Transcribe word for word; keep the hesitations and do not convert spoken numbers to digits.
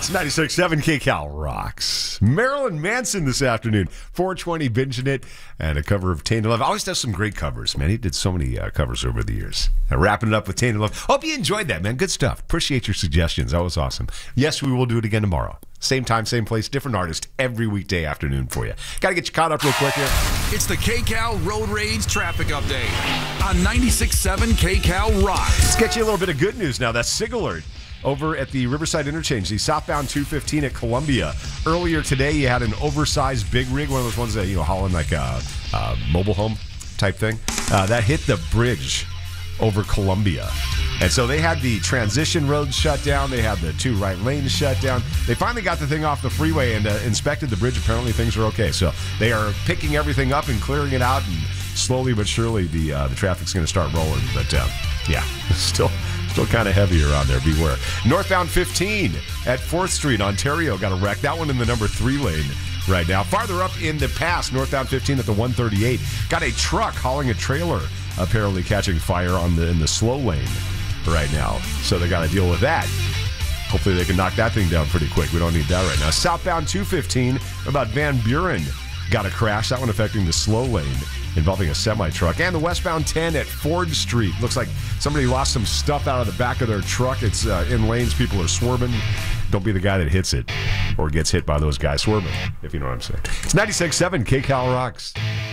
It's ninety-six point seven K Cal rocks. Marilyn Manson this afternoon. four twenty binging it. And a cover of Tainted Love. Always does some great covers, man. He did so many uh, covers over the years. Uh, wrapping it up with Tainted Love. Hope you enjoyed that, man. Good stuff. Appreciate your suggestions. That was awesome. Yes, we will do it again tomorrow. Same time, same place, different artist every weekday afternoon for you. Got to get you caught up real quick here. It's the K Cal Road Rage Traffic Update on ninety-six point seven K Cal Rocks. Let's get you a little bit of good news now. That's SIG Alert over at the Riverside Interchange, the southbound two fifteen at Columbia. Earlier today, you had an oversized big rig, one of those ones that, you know, hauling like a, a mobile home type thing. Uh, that hit the bridge over Columbia. And so they had the transition roads shut down. They had the two right lanes shut down. They finally got the thing off the freeway and uh, inspected the bridge. Apparently things are okay. So they are picking everything up and clearing it out. And slowly but surely the uh, the traffic's going to start rolling. But uh, yeah, still still kind of heavy around there. Beware. Northbound fifteen at fourth Street, Ontario got a wreck. That one in the number three lane right now. Farther up in the pass, northbound fifteen at the one thirty-eight. Got a truck hauling a trailer apparently catching fire on the in the slow lane right now. So they got to deal with that. Hopefully they can knock that thing down pretty quick. We don't need that right now. Southbound two fifteen, about Van Buren, got a crash. That one affecting the slow lane involving a semi-truck. And the westbound ten at Ford Street. Looks like somebody lost some stuff out of the back of their truck. It's uh, in lanes. People are swerving. Don't be the guy that hits it or gets hit by those guys swerving, if you know what I'm saying. It's ninety-six point seven K Cal Rocks.